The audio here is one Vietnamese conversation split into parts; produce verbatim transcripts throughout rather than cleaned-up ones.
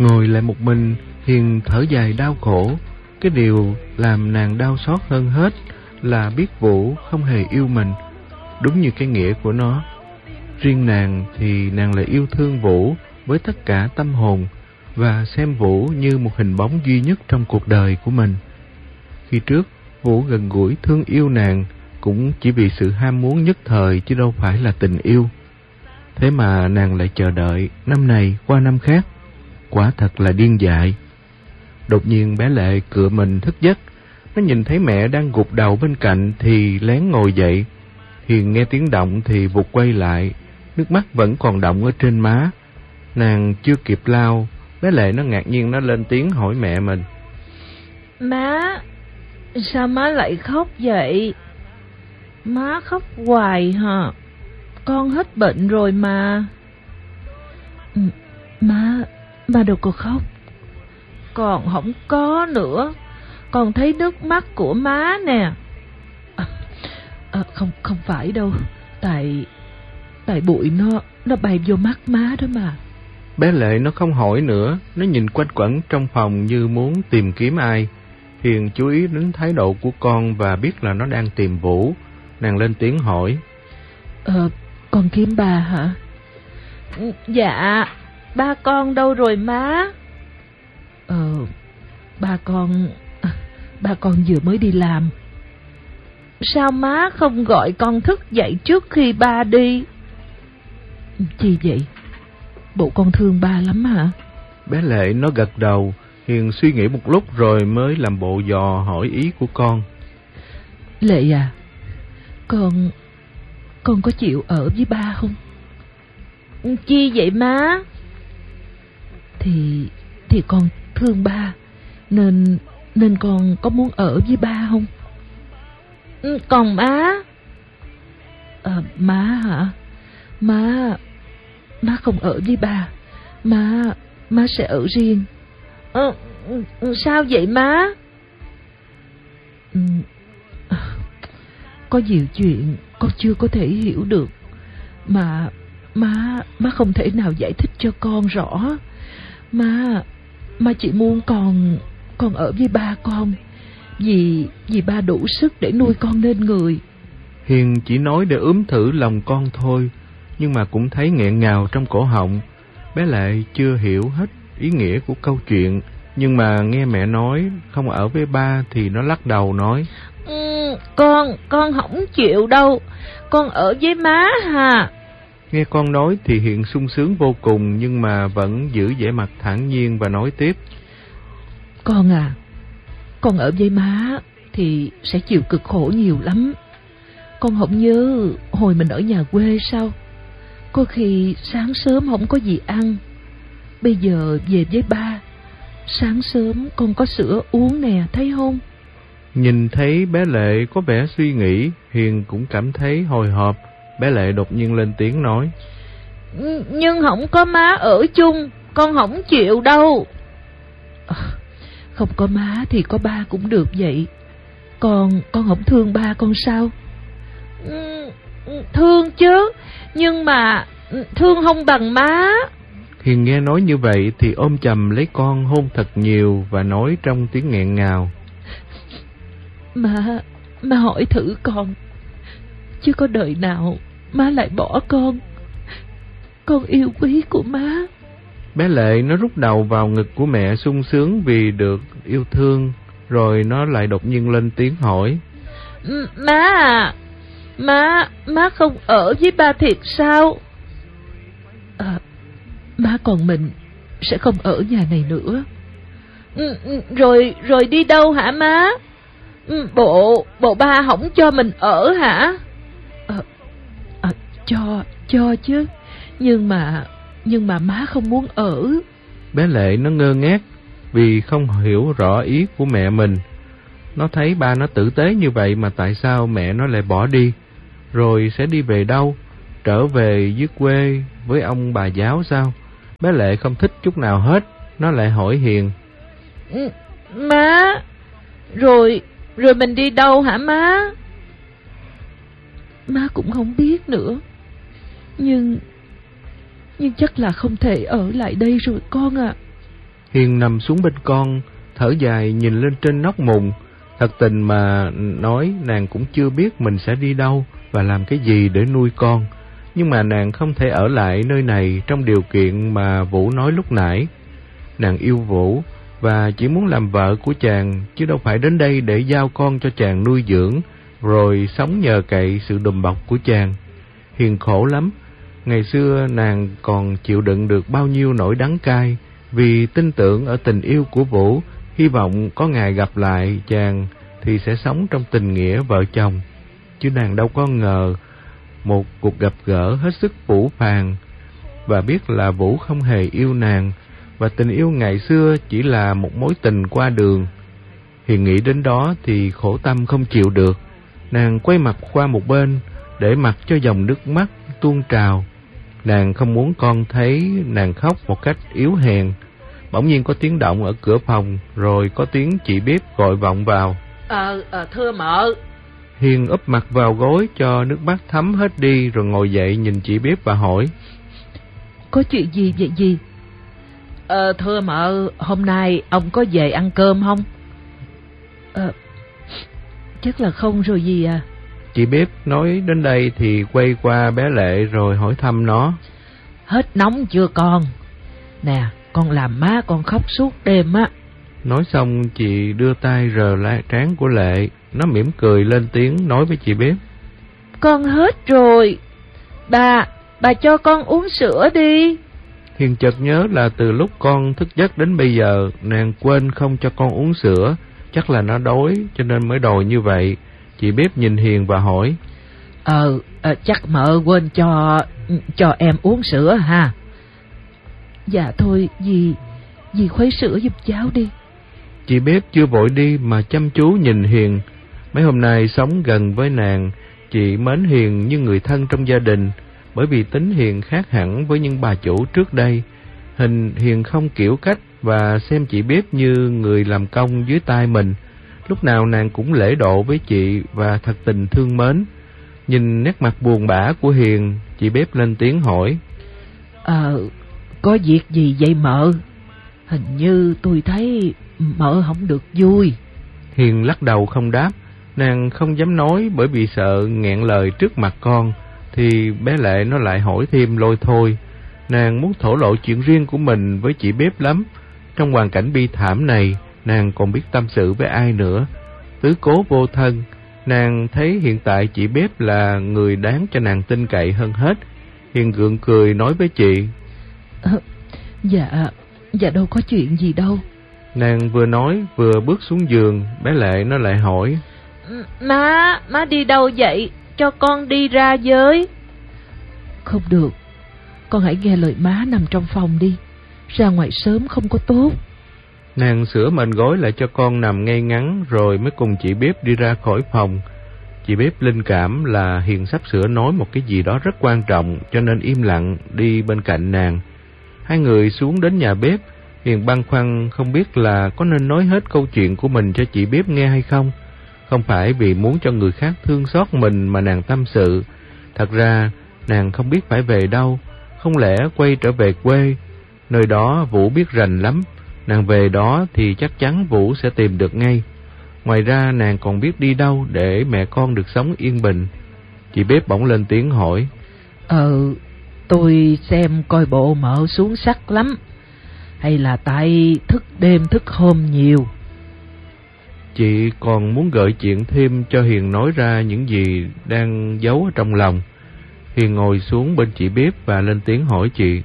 Ngồi lại một mình, Hiền thở dài đau khổ. Cái điều làm nàng đau xót hơn hết là biết Vũ không hề yêu mình, đúng như cái nghĩa của nó. Riêng nàng thì nàng lại yêu thương Vũ với tất cả tâm hồn, và xem Vũ như một hình bóng duy nhất trong cuộc đời của mình. Khi trước, Vũ gần gũi thương yêu nàng cũng chỉ vì sự ham muốn nhất thời chứ đâu phải là tình yêu. Thế mà nàng lại chờ đợi năm này qua năm khác, quả thật là điên dại. Đột nhiên bé Lệ cựa mình thức giấc, nó nhìn thấy mẹ đang gục đầu bên cạnh thì lén ngồi dậy. Hiền nghe tiếng động thì vụt quay lại, nước mắt vẫn còn đọng ở trên má. Nàng chưa kịp lau, bé Lệ nó ngạc nhiên nó lên tiếng hỏi mẹ mình: Má, sao má lại khóc vậy? Má khóc hoài hả? Con hết bệnh rồi mà. Ừ, má, má đâu có khóc. Còn không có nữa. Con thấy nước mắt của má nè. À, à, không không phải đâu. Tại tại bụi nó nó bay vô mắt má đó mà. Bé Lệ nó không hỏi nữa, nó nhìn quanh quẩn trong phòng như muốn tìm kiếm ai. Hiền chú ý đến thái độ của con và biết là nó đang tìm Vũ. Nàng lên tiếng hỏi: Ờ, con kiếm ba hả? Dạ, ba con đâu rồi má? Ờ, ba con... Ba con vừa mới đi làm. Sao má không gọi con thức dậy trước khi ba đi? Chi vậy? Bộ con thương ba lắm hả? Bé Lệ nó gật đầu. Hiền suy nghĩ một lúc rồi mới làm bộ dò hỏi ý của con. Lệ à, Con... Con có chịu ở với ba không? Chi vậy má? Thì... Thì con thương ba, Nên... Nên con có muốn ở với ba không? Còn má? À, má hả? Má... Má không ở với ba. Má... Má sẽ ở riêng. Ờ, sao vậy má? Ừ, có nhiều chuyện con chưa có thể hiểu được, mà má má không thể nào giải thích cho con rõ. Má má chỉ muốn con con ở với ba con, vì vì ba đủ sức để nuôi con nên người. Hiền chỉ nói để ướm thử lòng con thôi, nhưng mà cũng thấy nghẹn ngào trong cổ họng. Bé Lệ chưa hiểu hết ý nghĩa của câu chuyện, nhưng mà nghe mẹ nói không ở với ba thì nó lắc đầu nói: ừ, Con, con không chịu đâu. Con ở với má hà. Nghe con nói thì Hiền sung sướng vô cùng, nhưng mà vẫn giữ vẻ mặt thản nhiên và nói tiếp: Con à, con ở với má thì sẽ chịu cực khổ nhiều lắm. Con không nhớ hồi mình ở nhà quê sao? Có khi sáng sớm không có gì ăn. Bây giờ về với ba, sáng sớm con có sữa uống nè, thấy không? Nhìn thấy bé Lệ có vẻ suy nghĩ, Hiền cũng cảm thấy hồi hộp. Bé Lệ đột nhiên lên tiếng nói: Nhưng không có má ở chung, con không chịu đâu. À, không có má thì có ba cũng được vậy. Con, con không thương ba con sao? Thương chứ, nhưng mà thương không bằng má. Hiền nghe nói như vậy thì ôm chầm lấy con hôn thật nhiều và nói trong tiếng nghẹn ngào: Má, má hỏi thử con, chứ có đời nào má lại bỏ con. Con yêu quý của má. Bé Lệ nó rút đầu vào ngực của mẹ sung sướng vì được yêu thương, rồi nó lại đột nhiên lên tiếng hỏi: Má à, má, má không ở với ba thiệt sao? À, má còn mình sẽ không ở nhà này nữa. Rồi, rồi đi đâu hả má? Bộ, bộ ba không cho mình ở hả? À, à, cho, cho chứ. Nhưng mà, nhưng mà má không muốn ở. Bé Lệ nó ngơ ngác vì không hiểu rõ ý của mẹ mình. Nó thấy ba nó tử tế như vậy mà tại sao mẹ nó lại bỏ đi? Rồi sẽ đi về đâu? Trở về dưới quê với ông bà giáo sao? Bé Lệ không thích chút nào hết. Nó lại hỏi Hiền: Má, rồi, rồi mình đi đâu hả má? Má cũng không biết nữa. Nhưng, nhưng chắc là không thể ở lại đây rồi con ạ. À. Hiền nằm xuống bên con, thở dài nhìn lên trên nóc mùng. Thật tình mà nói, nàng cũng chưa biết mình sẽ đi đâu và làm cái gì để nuôi con. Nhưng mà nàng không thể ở lại nơi này trong điều kiện mà Vũ nói lúc nãy. Nàng yêu Vũ và chỉ muốn làm vợ của chàng, chứ đâu phải đến đây để giao con cho chàng nuôi dưỡng, rồi sống nhờ cậy sự đùm bọc của chàng. Hiền khổ lắm. Ngày xưa nàng còn chịu đựng được bao nhiêu nỗi đắng cay, vì tin tưởng ở tình yêu của Vũ, hy vọng có ngày gặp lại chàng thì sẽ sống trong tình nghĩa vợ chồng. Chứ nàng đâu có ngờ một cuộc gặp gỡ hết sức phũ phàng, và biết là Vũ không hề yêu nàng, và tình yêu ngày xưa chỉ là một mối tình qua đường. Hiền nghĩ đến đó thì khổ tâm không chịu được. Nàng quay mặt qua một bên để mặc cho dòng nước mắt tuôn trào. Nàng không muốn con thấy nàng khóc một cách yếu hèn. Bỗng nhiên có tiếng động ở cửa phòng, rồi có tiếng chị bếp gọi vọng vào. Ờ, ờ thưa mợ. Hiền úp mặt vào gối cho nước mắt thấm hết đi, rồi ngồi dậy nhìn chị bếp và hỏi: Có chuyện gì vậy dì? Ờ thưa mợ, hôm nay ông có về ăn cơm không? Ờ, chắc là không rồi dì à. Chị bếp nói đến đây thì quay qua bé Lệ rồi hỏi thăm nó: Hết nóng chưa con? Nè, con làm má con khóc suốt đêm á. Nói xong chị đưa tay rờ lại trán của Lệ. Nó mỉm cười lên tiếng nói với chị bếp: Con hết rồi. Bà, bà cho con uống sữa đi. Hiền chợt nhớ là từ lúc con thức giấc đến bây giờ, nàng quên không cho con uống sữa. Chắc là nó đói cho nên mới đòi như vậy. Chị bếp nhìn Hiền và hỏi: Ờ, à, chắc mợ quên cho cho em uống sữa ha. Dạ thôi, dì dì khuấy sữa giúp cháu đi. Chị bếp chưa vội đi mà chăm chú nhìn Hiền. Mấy hôm nay sống gần với nàng, chị mến Hiền như người thân trong gia đình, bởi vì tính Hiền khác hẳn với những bà chủ trước đây. Hình Hiền không kiểu cách và xem chị bếp như người làm công dưới tay mình. Lúc nào nàng cũng lễ độ với chị và thật tình thương mến. Nhìn nét mặt buồn bã của Hiền, chị bếp lên tiếng hỏi: Ờ, có việc gì vậy mợ? Hình như tôi thấy mợ không được vui. Hiền lắc đầu không đáp. Nàng không dám nói bởi vì sợ nghẹn lời trước mặt con, thì bé Lệ nó lại hỏi thêm lôi thôi. Nàng muốn thổ lộ chuyện riêng của mình với chị bếp lắm. Trong hoàn cảnh bi thảm này, nàng còn biết tâm sự với ai nữa. Tứ cố vô thân, nàng thấy hiện tại chị bếp là người đáng cho nàng tin cậy hơn hết. Hiền gượng cười nói với chị: à, Dạ, dạ đâu có chuyện gì đâu. Nàng vừa nói vừa bước xuống giường. Bé Lệ nó lại hỏi: Má, má đi đâu vậy? Cho con đi ra với. Không được, con hãy nghe lời má nằm trong phòng đi. Ra ngoài sớm không có tốt. Nàng sửa mền gối lại cho con nằm ngay ngắn, rồi mới cùng chị bếp đi ra khỏi phòng. Chị bếp linh cảm là Hiền sắp sửa nói một cái gì đó rất quan trọng, cho nên im lặng đi bên cạnh nàng. Hai người xuống đến nhà bếp. Hiền băn khoăn không biết là có nên nói hết câu chuyện của mình cho chị bếp nghe hay không. Không phải vì muốn cho người khác thương xót mình mà nàng tâm sự. Thật ra nàng không biết phải về đâu. Không lẽ quay trở về quê? Nơi đó Vũ biết rành lắm. Nàng về đó thì chắc chắn Vũ sẽ tìm được ngay. Ngoài ra nàng còn biết đi đâu để mẹ con được sống yên bình. Chị bếp bỗng lên tiếng hỏi: Ờ, tôi xem coi bộ mợ xuống sắc lắm, hay là tại thức đêm thức hôm nhiều? Chị còn muốn gợi chuyện thêm cho Hiền nói ra những gì đang giấu ở trong lòng. Hiền ngồi xuống bên chị bếp và lên tiếng hỏi chị: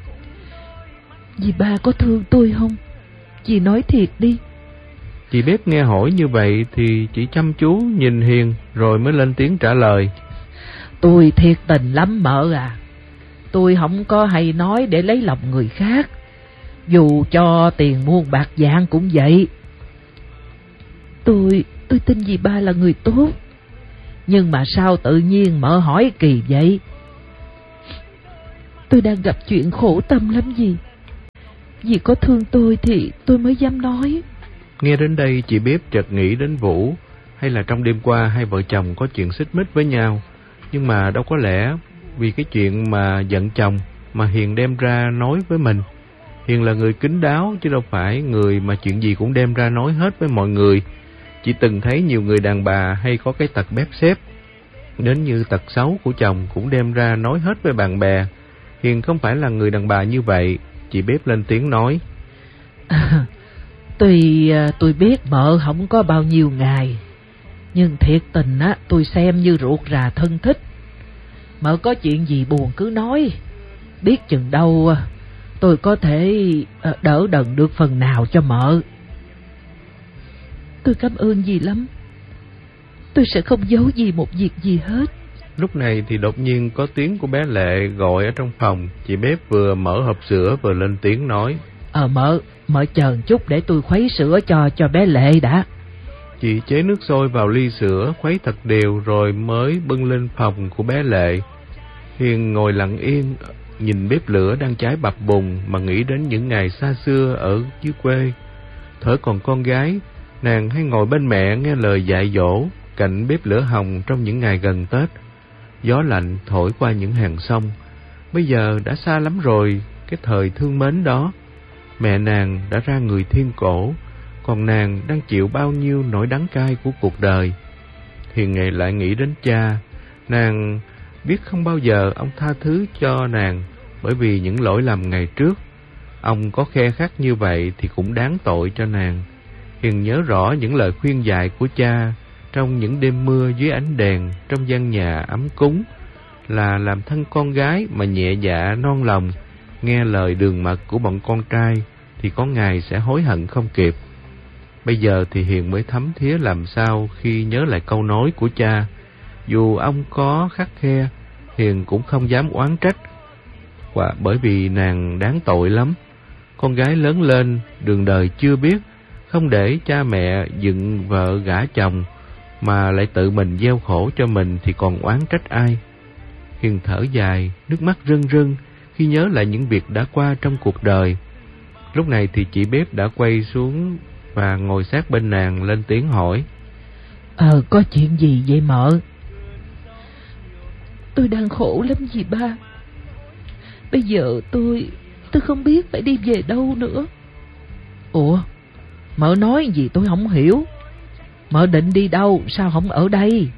Dì ba có thương tôi không? Dì nói thiệt đi. Chị bếp nghe hỏi như vậy thì chỉ chăm chú nhìn Hiền rồi mới lên tiếng trả lời: Tôi thiệt tình lắm mợ à. Tôi không có hay nói để lấy lòng người khác, dù cho tiền muôn bạc vàng cũng vậy. Tôi, tôi tin dì ba là người tốt. Nhưng mà sao tự nhiên mợ hỏi kỳ vậy? Tôi đang gặp chuyện khổ tâm lắm dì. Dì có thương tôi thì tôi mới dám nói. Nghe đến đây chị bếp chợt nghĩ đến Vũ. Hay là trong đêm qua hai vợ chồng có chuyện xích mích với nhau. Nhưng mà đâu có lẽ vì cái chuyện mà giận chồng mà Hiền đem ra nói với mình. Hiền là người kín đáo chứ đâu phải người mà chuyện gì cũng đem ra nói hết với mọi người. Chị từng thấy nhiều người đàn bà hay có cái tật bếp xếp, đến như tật xấu của chồng cũng đem ra nói hết với bạn bè. Hiền không phải là người đàn bà như vậy. Chị bếp lên tiếng nói: à, Tuy tôi biết mợ không có bao nhiêu ngày, nhưng thiệt tình á, tôi xem như ruột rà thân thích. Mợ có chuyện gì buồn cứ nói, biết chừng đâu tôi có thể đỡ đần được phần nào cho mợ. Tôi cảm ơn dì lắm. Tôi sẽ không giấu dì một việc gì hết. Lúc này thì đột nhiên có tiếng của bé Lệ gọi ở trong phòng. Chị bếp vừa mở hộp sữa vừa lên tiếng nói: Ờ mợ, mợ chờ chút để tôi khuấy sữa cho cho bé Lệ đã. Chị chế nước sôi vào ly sữa, khuấy thật đều rồi mới bưng lên phòng của bé Lệ. Hiền ngồi lặng yên nhìn bếp lửa đang cháy bập bùng mà nghĩ đến những ngày xa xưa ở dưới quê. Thở còn con gái, nàng hay ngồi bên mẹ nghe lời dạy dỗ cạnh bếp lửa hồng trong những ngày gần Tết. Gió lạnh thổi qua những hàng sông. Bây giờ đã xa lắm rồi cái thời thương mến đó. Mẹ nàng đã ra người thiên cổ, còn nàng đang chịu bao nhiêu nỗi đắng cay của cuộc đời. Hiền ngày lại nghĩ đến cha. Nàng biết không bao giờ ông tha thứ cho nàng bởi vì những lỗi lầm ngày trước. Ông có khe khắt như vậy thì cũng đáng tội cho nàng. Hiền nhớ rõ những lời khuyên dạy của cha trong những đêm mưa dưới ánh đèn trong gian nhà ấm cúng, là làm thân con gái mà nhẹ dạ non lòng, nghe lời đường mật của bọn con trai thì có ngày sẽ hối hận không kịp. Bây giờ thì Hiền mới thấm thía làm sao khi nhớ lại câu nói của cha. Dù ông có khắt khe, Hiền cũng không dám oán trách, và bởi vì nàng đáng tội lắm. Con gái lớn lên, đường đời chưa biết, không để cha mẹ dựng vợ gả chồng, mà lại tự mình gieo khổ cho mình thì còn oán trách ai. Hiền thở dài, nước mắt rưng rưng khi nhớ lại những việc đã qua trong cuộc đời. Lúc này thì chị bếp đã quay xuống và ngồi sát bên nàng lên tiếng hỏi: Ờ, có chuyện gì vậy mợ? Tôi đang khổ lắm dì ba. Bây giờ tôi Tôi không biết phải đi về đâu nữa. Ủa, mợ nói gì tôi không hiểu. Mợ định đi đâu, sao không ở đây?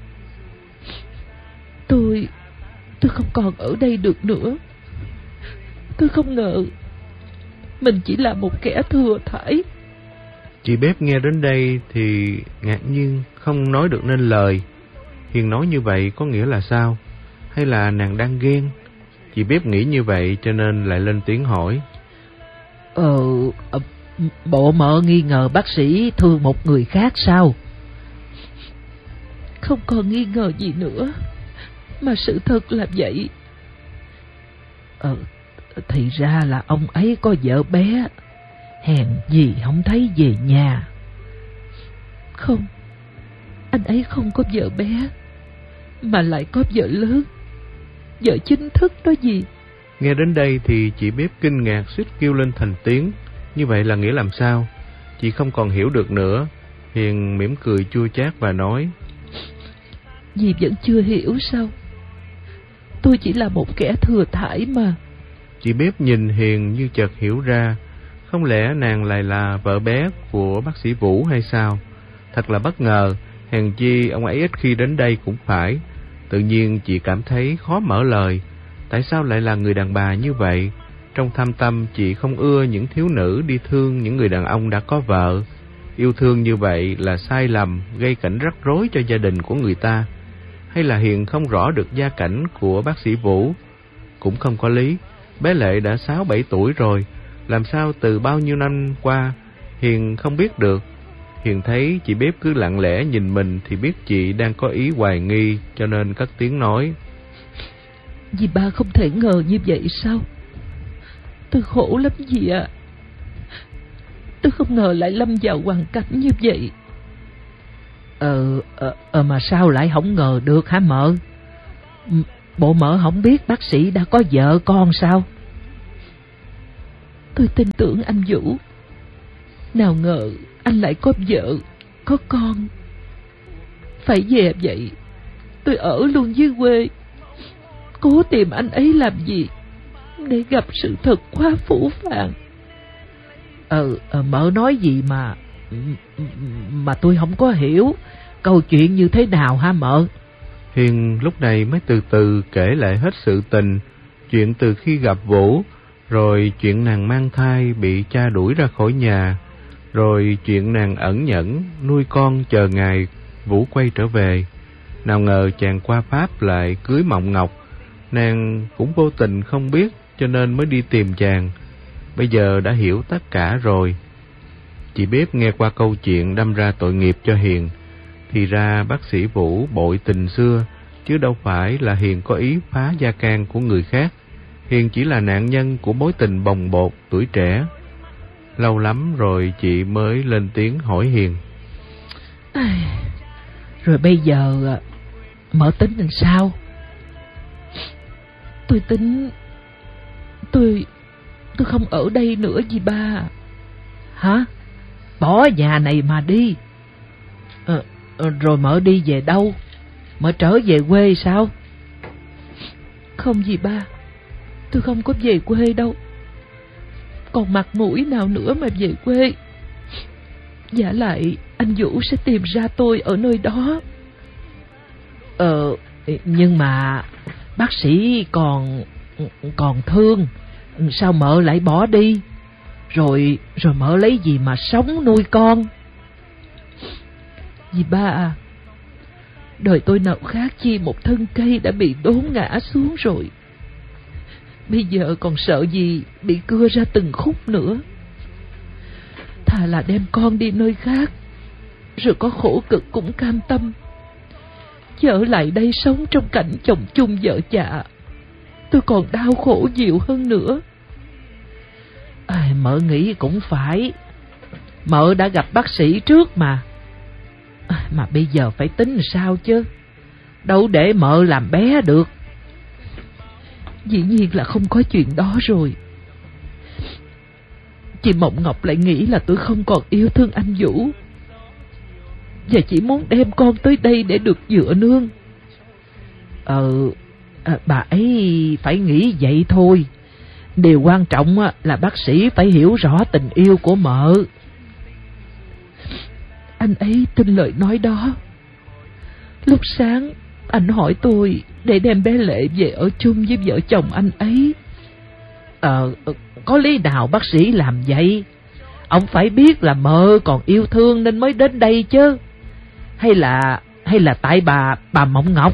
Tôi Tôi không còn ở đây được nữa. Tôi không ngờ mình chỉ là một kẻ thừa thãi. Chị bếp nghe đến đây thì ngạc nhiên không nói được nên lời. Hiền nói như vậy có nghĩa là sao? Hay là nàng đang ghen? Chị bếp nghĩ như vậy cho nên lại lên tiếng hỏi: Ờ, bộ mợ nghi ngờ bác sĩ thương một người khác sao? Không còn nghi ngờ gì nữa, mà sự thật là vậy. Ờ, thì ra là ông ấy có vợ bé, hèn gì không thấy về nhà. Không, anh ấy không có vợ bé, mà lại có vợ lớn, vợ chính thức đó gì. Nghe đến đây thì chị bếp kinh ngạc suýt kêu lên thành tiếng. Như vậy là nghĩa làm sao? Chị không còn hiểu được nữa. Hiền mỉm cười chua chát và nói: Dì vẫn chưa hiểu sao? Tôi chỉ là một kẻ thừa thãi mà. Chị bếp nhìn Hiền như chợt hiểu ra. Không lẽ nàng lại là vợ bé của bác sĩ Vũ hay sao? Thật là bất ngờ. Hèn chi ông ấy ít khi đến đây cũng phải. Tự nhiên chị cảm thấy khó mở lời. Tại sao lại là người đàn bà như vậy? Trong thâm tâm chị không ưa những thiếu nữ đi thương những người đàn ông đã có vợ. Yêu thương như vậy là sai lầm, gây cảnh rắc rối cho gia đình của người ta. Hay là Hiền không rõ được gia cảnh của bác sĩ Vũ? Cũng không có lý. Bé Lệ đã sáu bảy tuổi rồi, làm sao từ bao nhiêu năm qua Hiền không biết được. Hiền thấy chị bếp cứ lặng lẽ nhìn mình thì biết chị đang có ý hoài nghi, cho nên cất tiếng nói: Dì ba không thể ngờ như vậy sao? Tôi khổ lắm dì ạ. À. Tôi không ngờ lại lâm vào hoàn cảnh như vậy. Ờ, ờ, ờ mà sao lại không ngờ được hả mợ? Bộ mợ không biết bác sĩ đã có vợ con sao? Tôi tin tưởng anh Vũ. Nào ngờ anh lại có vợ, có con. Phải về vậy, tôi ở luôn dưới quê, cố tìm anh ấy làm gì để gặp sự thật quá phũ phàng. Ờ, ờ mợ nói gì mà Mà tôi không có hiểu. Câu chuyện như thế nào hả mợ? Hiền lúc này mới từ từ kể lại hết sự tình, chuyện từ khi gặp Vũ, rồi chuyện nàng mang thai bị cha đuổi ra khỏi nhà, rồi chuyện nàng ẩn nhẫn nuôi con chờ ngày Vũ quay trở về. Nào ngờ chàng qua Pháp lại cưới Mộng Ngọc, nàng cũng vô tình không biết cho nên mới đi tìm chàng. Bây giờ đã hiểu tất cả rồi. Chị Bếp nghe qua câu chuyện đâm ra tội nghiệp cho Hiền. Thì ra bác sĩ Vũ bội tình xưa, chứ đâu phải là Hiền có ý phá gia can của người khác. Hiền chỉ là nạn nhân của mối tình bồng bột tuổi trẻ. Lâu lắm rồi chị mới lên tiếng hỏi Hiền. Rồi bây giờ mợ tính làm sao? Tôi tính Tôi Tôi không ở đây nữa gì ba. Hả? Bỏ nhà này mà đi? Ờ, rồi mợ đi về đâu? Mợ trở về quê sao? Không gì ba, tôi không có về quê đâu. Còn mặt mũi nào nữa mà về quê? Giả lại anh Vũ sẽ tìm ra tôi ở nơi đó. Ờ, nhưng mà bác sĩ còn còn thương, sao mợ lại bỏ đi? Rồi rồi mợ lấy gì mà sống nuôi con? Dì ba à, đời tôi nào khác chi một thân cây đã bị đốn ngã xuống rồi. Bây giờ còn sợ gì bị cưa ra từng khúc nữa. Thà là đem con đi nơi khác, rồi có khổ cực cũng cam tâm. Chứ ở lại đây sống trong cảnh chồng chung vợ chạ, tôi còn đau khổ nhiều hơn nữa. À, mợ nghĩ cũng phải. Mợ đã gặp bác sĩ trước mà. À, mà bây giờ phải tính sao chứ? Đâu để mợ làm bé được. Dĩ nhiên là không có chuyện đó rồi. Chị Mộng Ngọc lại nghĩ là tôi không còn yêu thương anh Vũ, và chỉ muốn đem con tới đây để được dựa nương. Ờ, à, bà ấy phải nghĩ vậy thôi. Điều quan trọng là bác sĩ phải hiểu rõ tình yêu của mợ. Anh ấy tin lời nói đó. Lúc sáng anh hỏi tôi để đem bé Lệ về ở chung với vợ chồng anh ấy. Ờ, có lý nào bác sĩ làm vậy? Ông phải biết là mợ còn yêu thương nên mới đến đây chứ. Hay là hay là tại bà bà Mộng Ngọc?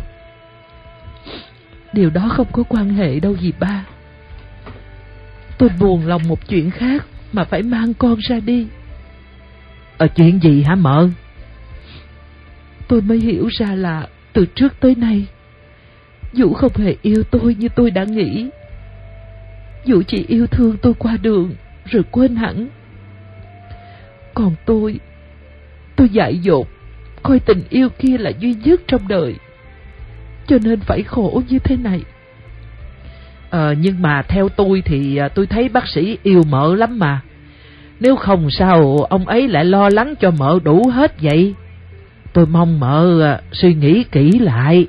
Điều đó không có quan hệ đâu dì ba. Tôi buồn lòng một chuyện khác mà phải mang con ra đi. Ờ, chuyện gì hả mợ? Tôi mới hiểu ra là từ trước tới nay Vũ không hề yêu tôi như tôi đã nghĩ. Vũ chỉ yêu thương tôi qua đường rồi quên hẳn. Còn tôi Tôi dại dột coi tình yêu kia là duy nhất trong đời, cho nên phải khổ như thế này. Ờ, nhưng mà theo tôi thì tôi thấy bác sĩ yêu mợ lắm mà. Nếu không sao ông ấy lại lo lắng cho mợ đủ hết vậy? Tôi mong mợ suy nghĩ kỹ lại.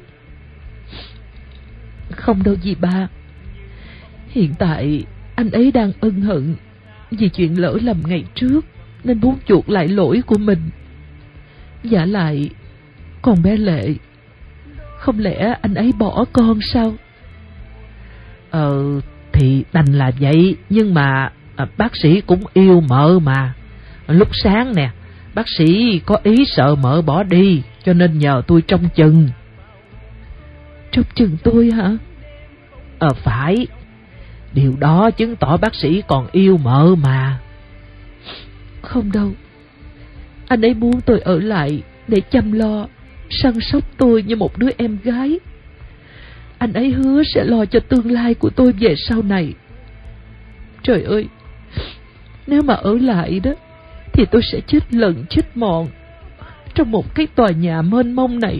Không đâu dì ba. Hiện tại anh ấy đang ân hận vì chuyện lỡ lầm ngày trước, nên muốn chuộc lại lỗi của mình. Giả lại còn bé Lệ, không lẽ anh ấy bỏ con sao? Ờ, thì đành là vậy. Nhưng mà à, bác sĩ cũng yêu mợ mà. Lúc sáng nè, bác sĩ có ý sợ mợ bỏ đi, cho nên nhờ tôi trông chừng. Trông chừng tôi hả? Ờ, phải. Điều đó chứng tỏ bác sĩ còn yêu mợ mà. Không đâu, anh ấy muốn tôi ở lại để chăm lo, săn sóc tôi như một đứa em gái. Anh ấy hứa sẽ lo cho tương lai của tôi về sau này. Trời ơi, nếu mà ở lại đó thì tôi sẽ chết lận chết mòn trong một cái tòa nhà mênh mông này.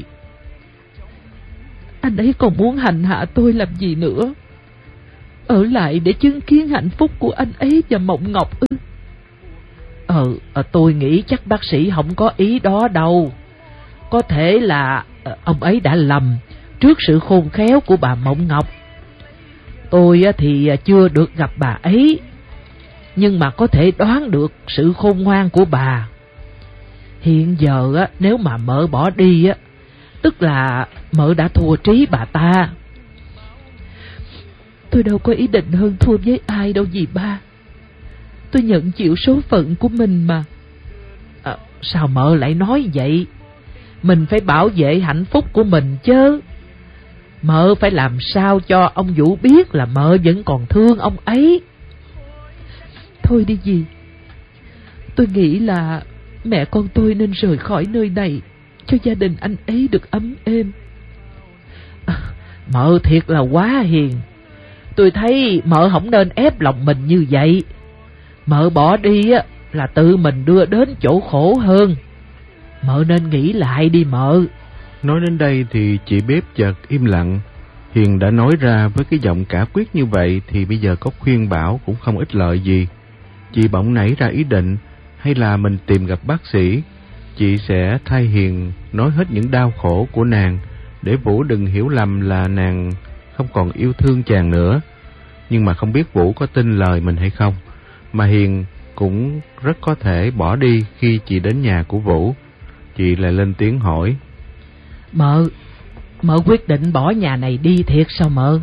Anh ấy còn muốn hành hạ tôi làm gì nữa? Ở lại để chứng kiến hạnh phúc của anh ấy và Mộng Ngọc ư? Ờ, tôi nghĩ chắc bác sĩ không có ý đó đâu. Có thể là ông ấy đã lầm trước sự khôn khéo của bà Mộng Ngọc. Tôi thì chưa được gặp bà ấy. nhưng mà có thể đoán được sự khôn ngoan của bà. Hiện giờ á, nếu mà mợ bỏ đi á, tức là mợ đã thua trí bà ta. Tôi đâu có ý định hơn thua với ai đâu dì ba. Tôi nhận chịu số phận của mình mà. À, sao mợ lại nói vậy? Mình phải bảo vệ hạnh phúc của mình chứ. Mợ phải làm sao cho ông Vũ biết là mợ vẫn còn thương ông ấy. Thôi đi dì. Tôi nghĩ là mẹ con tôi nên rời khỏi nơi này, cho gia đình anh ấy được ấm êm. À, mợ thiệt là quá hiền. Tôi thấy mợ không nên ép lòng mình như vậy. Mợ bỏ đi á là tự mình đưa đến chỗ khổ hơn. Mợ nên nghĩ lại đi mợ. Nói đến đây thì chị bếp chợt im lặng. Hiền đã nói ra với cái giọng cả quyết như vậy thì bây giờ có khuyên bảo cũng không ích lợi gì. Chị bỗng nảy ra ý định, hay là mình tìm gặp bác sĩ. Chị sẽ thay Hiền nói hết những đau khổ của nàng, để Vũ đừng hiểu lầm là nàng không còn yêu thương chàng nữa. Nhưng mà không biết Vũ có tin lời mình hay không. Mà Hiền cũng rất có thể bỏ đi khi chị đến nhà của Vũ. Chị lại lên tiếng hỏi: Mợ, mợ quyết định bỏ nhà này đi thiệt sao mợ?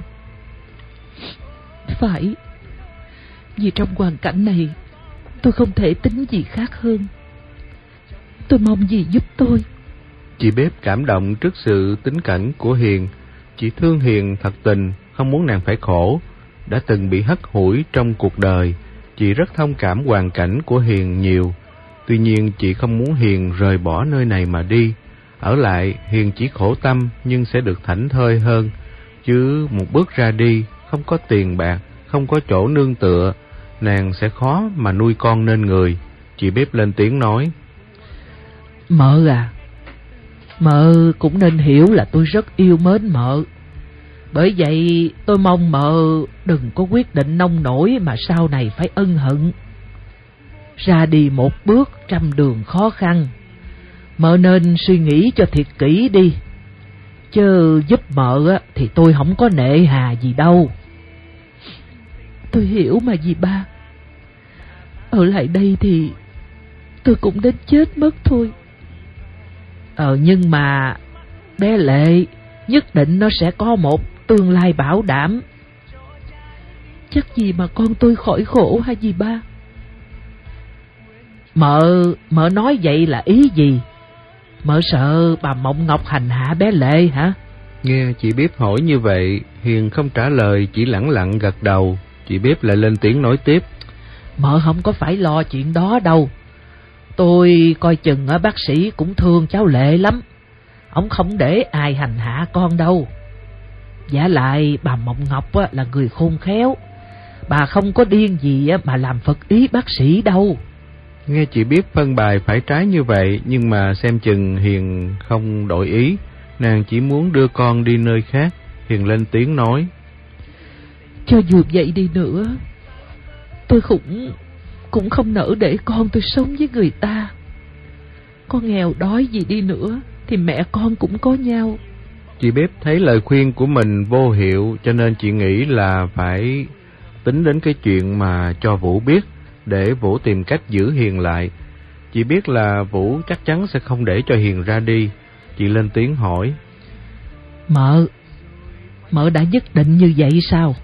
Phải. Vì trong hoàn cảnh này tôi không thể tính gì khác hơn. Tôi mong dì giúp tôi. Chị bếp cảm động trước sự tín cẩn của Hiền. Chị thương Hiền thật tình, không muốn nàng phải khổ. Đã từng bị hất hủi trong cuộc đời, chị rất thông cảm hoàn cảnh của Hiền nhiều. Tuy nhiên chị không muốn Hiền rời bỏ nơi này mà đi. Ở lại Hiền chỉ khổ tâm nhưng sẽ được thảnh thơi hơn. Chứ một bước ra đi, không có tiền bạc, không có chỗ nương tựa, nàng sẽ khó mà nuôi con nên người. Chị bếp lên tiếng nói: Mợ à, mợ cũng nên hiểu là tôi rất yêu mến mợ. Bởi vậy tôi mong mợ đừng có quyết định nông nổi mà sau này phải ân hận. Ra đi một bước trăm đường khó khăn, mợ nên suy nghĩ cho thiệt kỹ đi. Chứ giúp mợ thì tôi không có nệ hà gì đâu. Tôi hiểu mà dì ba. Ở lại đây thì tôi cũng đến chết mất thôi. Ờ nhưng mà bé Lệ nhất định nó sẽ có một tương lai bảo đảm. Chắc gì mà con tôi khỏi khổ hả dì ba? Mợ, mợ nói vậy là ý gì? Mợ sợ bà Mộng Ngọc hành hạ bé Lệ hả? Nghe chị bếp hỏi như vậy, Hiền không trả lời, chỉ lẳng lặng gật đầu. Chị bếp lại lên tiếng nói tiếp: Mợ không có phải lo chuyện đó đâu. Tôi coi chừng ở bác sĩ cũng thương cháu Lệ lắm. Ông không để ai hành hạ con đâu. Giả lại bà Mộng Ngọc á, là người khôn khéo. Bà không có điên gì á, mà làm phật ý bác sĩ đâu. Nghe chị biết phân bài phải trái như vậy, nhưng mà xem chừng Hiền không đổi ý. Nàng chỉ muốn đưa con đi nơi khác. Hiền lên tiếng nói: Cho dù vậy đi nữa, tôi cũng cũng không nỡ để con tôi sống với người ta. Có nghèo đói gì đi nữa thì mẹ con cũng có nhau. Chị bếp thấy lời khuyên của mình vô hiệu, cho nên chị nghĩ là phải tính đến cái chuyện mà cho Vũ biết, để Vũ tìm cách giữ Hiền lại. Chị biết là Vũ chắc chắn sẽ không để cho Hiền ra đi. Chị lên tiếng hỏi: Mợ, mợ đã nhất định như vậy sao?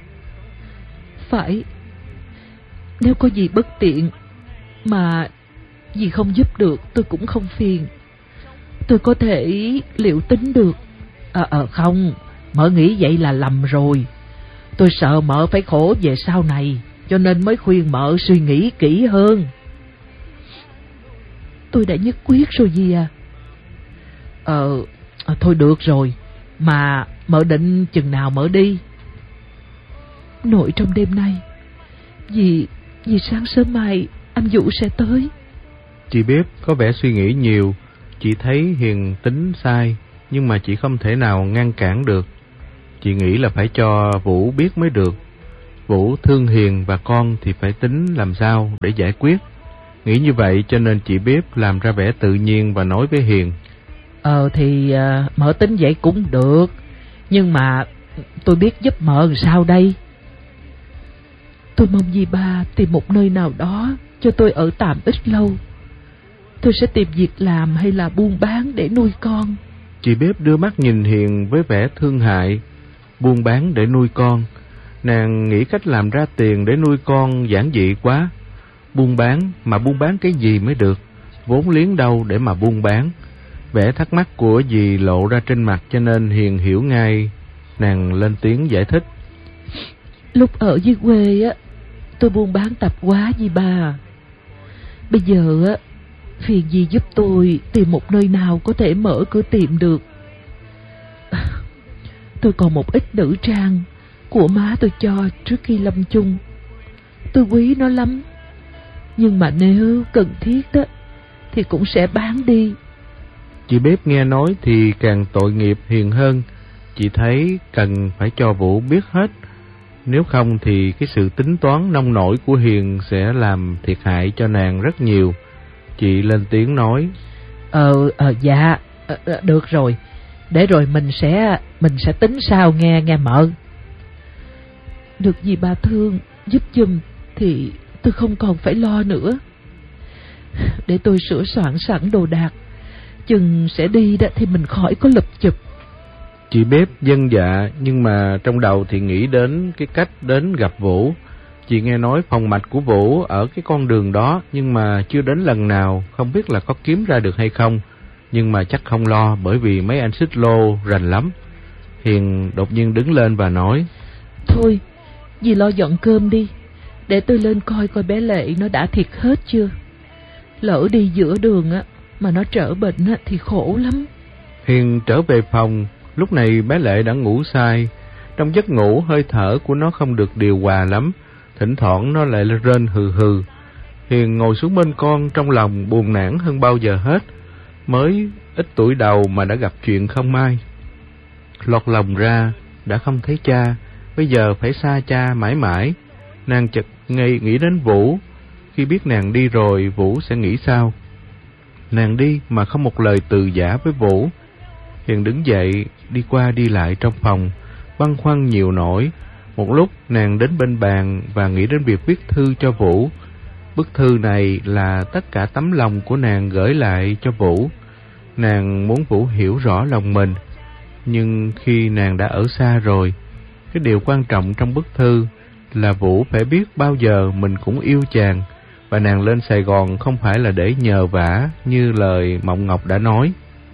Phải. Nếu có gì bất tiện mà dì không giúp được, tôi cũng không phiền. Tôi có thể liệu tính được. Ờ à, à, không, mợ nghĩ vậy là lầm rồi. Tôi sợ mợ phải khổ về sau này, cho nên mới khuyên mợ suy nghĩ kỹ hơn. Tôi đã nhất quyết rồi dì à. Ờ, à, thôi được rồi. Mà mợ định chừng nào mợ đi? Nội trong đêm nay. Vì, vì sáng sớm mai anh Vũ sẽ tới. Chị biết có vẻ suy nghĩ nhiều. Chị thấy Hiền tính sai, nhưng mà chị không thể nào ngăn cản được. Chị nghĩ là phải cho Vũ biết mới được. Vũ thương Hiền và con thì phải tính làm sao để giải quyết. Nghĩ như vậy cho nên chị biết làm ra vẻ tự nhiên và nói với Hiền: Ờ thì uh, mợ tính vậy cũng được. Nhưng mà tôi biết giúp mợ làm sao đây? Tôi mong dì ba tìm một nơi nào đó cho tôi ở tạm ít lâu. Tôi sẽ tìm việc làm hay là buôn bán để nuôi con. Chị bếp đưa mắt nhìn Hiền với vẻ thương hại. Buôn bán để nuôi con. Nàng nghĩ cách làm ra tiền để nuôi con giản dị quá. Buôn bán mà buôn bán cái gì mới được? Vốn liếng đâu để mà buôn bán? Vẻ thắc mắc của dì lộ ra trên mặt cho nên Hiền hiểu ngay. Nàng lên tiếng giải thích. Lúc ở dưới quê á, tôi buôn bán tạp hóa dì ba. Bây giờ á, phiền dì giúp tôi tìm một nơi nào có thể mở cửa tiệm được. Tôi còn một ít nữ trang của má tôi cho trước khi lâm chung. Tôi quý nó lắm. Nhưng mà nếu cần thiết đó thì cũng sẽ bán đi. Chị bếp nghe nói thì càng tội nghiệp Hiền hơn. Chị thấy cần phải cho Vũ biết hết. Nếu không thì cái sự tính toán nông nổi của Hiền sẽ làm thiệt hại cho nàng rất nhiều. Chị lên tiếng nói. Ờ, ờ dạ, ờ, được rồi. Để rồi mình sẽ mình sẽ tính sao nghe nghe mợ. Được gì bà thương giúp giùm thì tôi không còn phải lo nữa. Để tôi sửa soạn sẵn đồ đạc, chừng sẽ đi đó thì mình khỏi có lụp chụp. Chị bếp vâng dạ, nhưng mà trong đầu thì nghĩ đến cái cách đến gặp Vũ. Chị nghe nói phòng mạch của Vũ ở cái con đường đó, nhưng mà chưa đến lần nào, không biết là có kiếm ra được hay không. Nhưng mà chắc không lo, bởi vì mấy anh xích lô rành lắm. Hiền đột nhiên đứng lên và nói. Thôi, dì lo dọn cơm đi, để tôi lên coi coi bé Lệ nó đã thiệt hết chưa. Lỡ đi giữa đường á mà nó trở bệnh á thì khổ lắm. Hiền trở về phòng. Lúc này bé Lệ đã ngủ say. Trong giấc ngủ hơi thở của nó không được điều hòa lắm. Thỉnh thoảng nó lại rên hừ hừ. Hiền ngồi xuống bên con, trong lòng buồn nản hơn bao giờ hết. Mới ít tuổi đầu mà đã gặp chuyện không may. Lọt lòng ra đã không thấy cha, bây giờ phải xa cha mãi mãi. Nàng chợt nghĩ, nghĩ đến Vũ. Khi biết nàng đi rồi Vũ sẽ nghĩ sao? Nàng đi mà không một lời từ giã với Vũ. Hiền đứng dậy đi qua đi lại trong phòng, băn khoăn nhiều nỗi. Một lúc nàng đến bên bàn và nghĩ đến việc viết thư cho Vũ. Bức thư này là tất cả tấm lòng của nàng gửi lại cho Vũ. Nàng muốn Vũ hiểu rõ lòng mình. Nhưng khi nàng đã ở xa rồi, cái điều quan trọng trong bức thư là Vũ phải biết bao giờ mình cũng yêu chàng. Và nàng lên Sài Gòn không phải là để nhờ vả như lời Mộng Ngọc đã nói.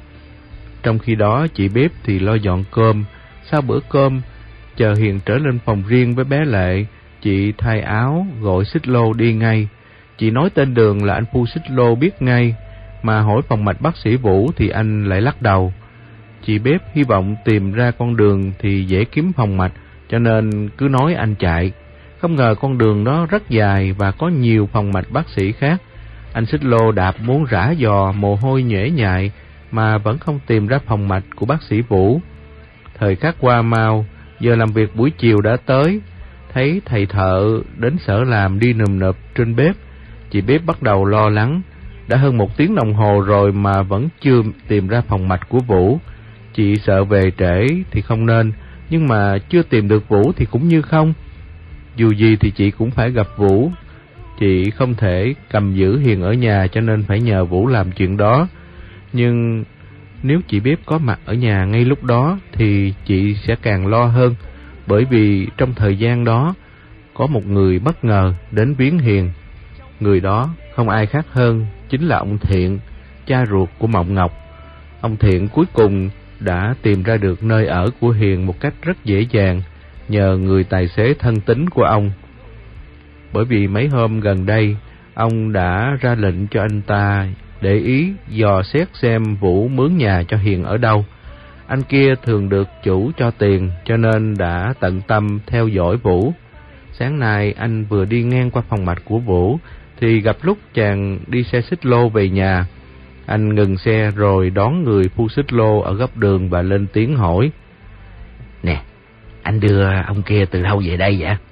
Trong khi đó chị bếp thì lo dọn cơm. Sau bữa cơm, chờ Hiền trở lên phòng riêng với bé Lệ, chị thay áo gọi xích lô đi ngay. Chị nói tên đường là anh phu xích lô biết ngay, mà hỏi phòng mạch bác sĩ Vũ thì anh lại lắc đầu. Chị bếp hy vọng tìm ra con đường thì dễ kiếm phòng mạch, cho nên cứ nói anh chạy. Không ngờ con đường đó rất dài và có nhiều phòng mạch bác sĩ khác. Anh xích lô đạp muốn rã dò, mồ hôi nhễ nhại mà vẫn không tìm ra phòng mạch của bác sĩ Vũ. Thời khắc qua mau, giờ làm việc buổi chiều đã tới. Thấy thầy thợ đến sở làm đi nườm nượp trên bếp, chị bếp bắt đầu lo lắng. Đã hơn một tiếng đồng hồ rồi mà vẫn chưa tìm ra phòng mạch của Vũ. Chị sợ về trễ thì không nên, nhưng mà chưa tìm được Vũ thì cũng như không. Dù gì thì chị cũng phải gặp Vũ. Chị không thể cầm giữ Hiền ở nhà, cho nên phải nhờ Vũ làm chuyện đó. Nhưng nếu chị bếp có mặt ở nhà ngay lúc đó thì chị sẽ càng lo hơn, bởi vì trong thời gian đó có một người bất ngờ đến viếng Hiền. Người đó không ai khác hơn chính là ông Thiện, cha ruột của Mộng Ngọc. Ông Thiện cuối cùng đã tìm ra được nơi ở của Hiền một cách rất dễ dàng nhờ người tài xế thân tín của ông. Bởi vì mấy hôm gần đây ông đã ra lệnh cho anh ta để ý dò xét xem Vũ mướn nhà cho Hiền ở đâu. Anh kia thường được chủ cho tiền, cho nên đã tận tâm theo dõi Vũ. Sáng nay anh vừa đi ngang qua phòng mạch của Vũ thì gặp lúc chàng đi xe xích lô về nhà. Anh ngừng xe rồi đón người phu xích lô ở góc đường và lên tiếng hỏi. Nè, anh đưa ông kia từ đâu về đây vậy?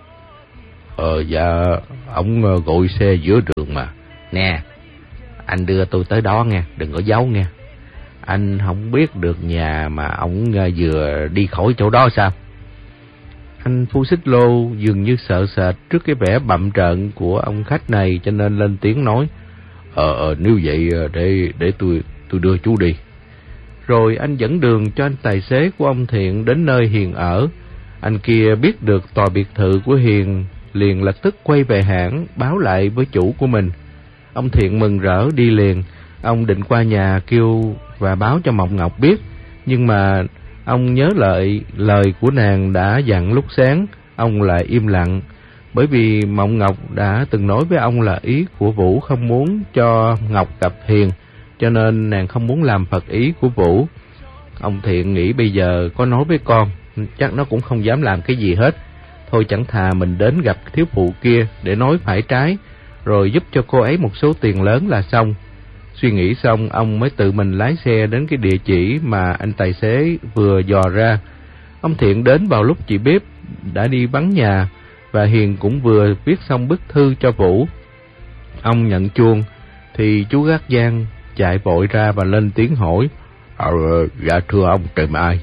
Ờ dạ, ông gọi xe giữa đường mà. Nè, anh đưa tôi tới đó nghe, đừng có giấu nghe. Anh không biết được nhà mà ông vừa đi khỏi chỗ đó sao? Anh Phu Xích Lô dường như sợ sệt trước cái vẻ bặm trợn của ông khách này, cho nên lên tiếng nói: Ờ, ờ nếu vậy để để tôi tôi đưa chú đi. Rồi anh dẫn đường cho anh tài xế của ông Thiện đến nơi Hiền ở. Anh kia biết được tòa biệt thự của Hiền, liền lập tức quay về hãng báo lại với chủ của mình. Ông Thiện mừng rỡ đi liền. Ông định qua nhà kêu và báo cho Mộng Ngọc biết, nhưng mà ông nhớ lại lời của nàng đã dặn lúc sáng, ông lại im lặng. Bởi vì Mộng Ngọc đã từng nói với ông là ý của Vũ không muốn cho Ngọc gặp Hiền, cho nên nàng không muốn làm phật ý của Vũ. Ông Thiện nghĩ bây giờ có nói với con, chắc nó cũng không dám làm cái gì hết. Thôi chẳng thà mình đến gặp thiếu phụ kia để nói phải trái, rồi giúp cho cô ấy một số tiền lớn là xong. Suy nghĩ xong, ông mới tự mình lái xe đến cái địa chỉ mà anh tài xế vừa dò ra. Ông Thiện đến vào lúc chị bếp đã đi vắng nhà, và Hiền cũng vừa viết xong bức thư cho Vũ. Ông nhận chuông thì chú gác giang chạy vội ra và lên tiếng hỏi: Ờ, dạ thưa ông, tìm ai?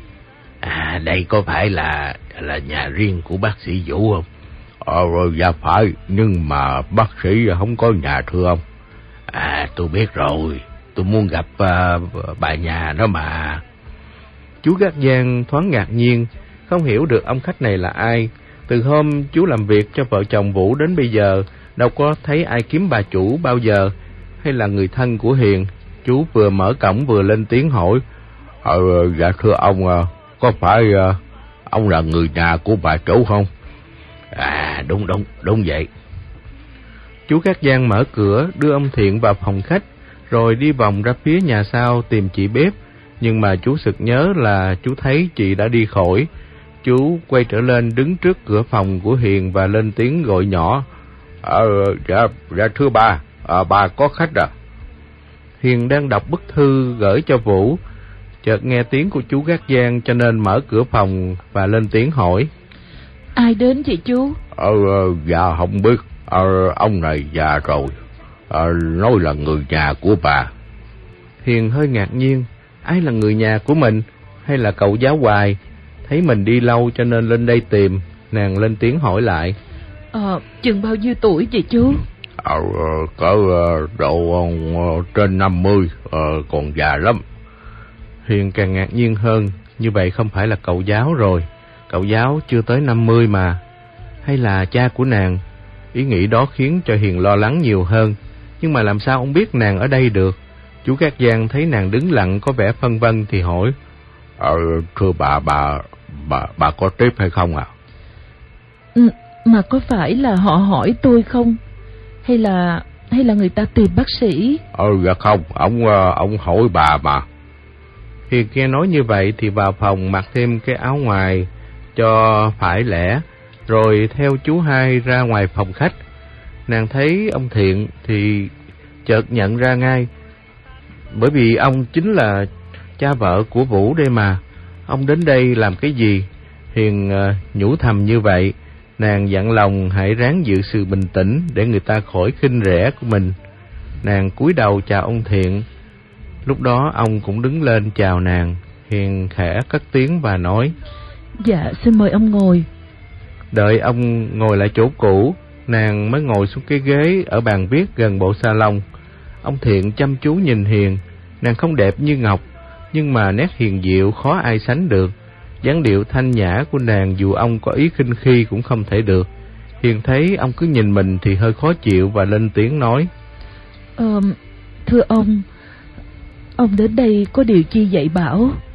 À, đây có phải là là nhà riêng của bác sĩ Vũ không? Ờ, dạ phải, nhưng mà bác sĩ không có nhà thưa ông. À, tôi biết rồi, tôi muốn gặp uh, bà nhà đó mà. Chú gác giang thoáng ngạc nhiên, không hiểu được ông khách này là ai. Từ hôm chú làm việc cho vợ chồng Vũ đến bây giờ, đâu có thấy ai kiếm bà chủ bao giờ, hay là người thân của Hiền. Chú vừa mở cổng vừa lên tiếng hỏi: Ờ, dạ thưa ông, có phải uh, ông là người nhà của bà chủ không? À, đúng đúng, đúng vậy. Chú gác giang mở cửa đưa ông Thiện vào phòng khách, rồi đi vòng ra phía nhà sau tìm chị bếp. Nhưng mà chú sực nhớ là chú thấy chị đã đi khỏi. Chú quay trở lên đứng trước cửa phòng của Hiền và lên tiếng gọi nhỏ: Ờ, dạ, dạ thưa bà, à, bà có khách à? Hiền đang đọc bức thư gửi cho Vũ, chợt nghe tiếng của chú gác giang cho nên mở cửa phòng và lên tiếng hỏi: Ai đến chị chú? Ờ, dạ không biết, ờ, ông này già rồi, ờ, nói là người nhà của bà. Hiền hơi ngạc nhiên, ai là người nhà của mình, hay là cậu giáo Hoài? Thấy mình đi lâu cho nên lên đây tìm, nàng lên tiếng hỏi lại: Ờ, chừng bao nhiêu tuổi chị chú? Ờ, cỡ độ trên năm mươi, ờ, còn già lắm. Hiền càng ngạc nhiên hơn, như vậy không phải là cậu giáo rồi, cậu giáo chưa tới năm mươi mà, hay là cha của nàng? Ý nghĩ đó khiến cho Hiền lo lắng nhiều hơn, nhưng mà làm sao ông biết nàng ở đây được? Chú gác giang thấy nàng đứng lặng có vẻ phân vân thì hỏi: Ờ, thưa bà, bà, bà, bà có tiếp hay không ạ? À? Ừ, mà có phải là họ hỏi tôi không? Hay là hay là người ta tìm bác sĩ? Ờ, dạ không, ông ông hỏi bà mà. Hiền nghe nói như vậy thì vào phòng mặc thêm cái áo ngoài cho phải lẽ, rồi theo chú hai ra ngoài phòng khách. Nàng thấy ông Thiện thì chợt nhận ra ngay, bởi vì ông chính là cha vợ của Vũ đây mà. Ông đến đây làm cái gì? Hiền uh, nhủ thầm như vậy. Nàng dặn lòng hãy ráng giữ sự bình tĩnh để người ta khỏi khinh rẻ của mình. Nàng cúi đầu chào ông Thiện. Lúc đó ông cũng đứng lên chào nàng. Hiền khẽ cất tiếng và nói: Dạ, xin mời ông ngồi. Đợi ông ngồi lại chỗ cũ, nàng mới ngồi xuống cái ghế ở bàn viết gần bộ salon. Ông Thiện chăm chú nhìn Hiền. Nàng không đẹp như ngọc, nhưng mà nét hiền diệu khó ai sánh được. Dáng điệu thanh nhã của nàng dù ông có ý khinh khi cũng không thể được. Hiền thấy ông cứ nhìn mình thì hơi khó chịu và lên tiếng nói: Ờ, thưa ông, ông đến đây có điều chi dạy bảo?